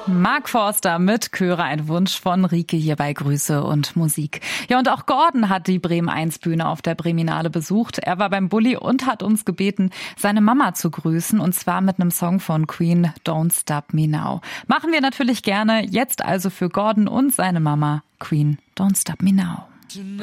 Mark Forster mit Chöre, ein Wunsch von Rike hier bei Grüße und Musik. Ja, und auch Gordon hat die Bremen 1 Bühne auf der Breminale besucht. Er war beim Bulli und hat uns gebeten, seine Mama zu grüßen, und zwar mit einem Song von Queen, Don't Stop Me Now. Machen wir natürlich gerne. Jetzt also für Gordon und seine Mama, Queen, Don't Stop Me Now.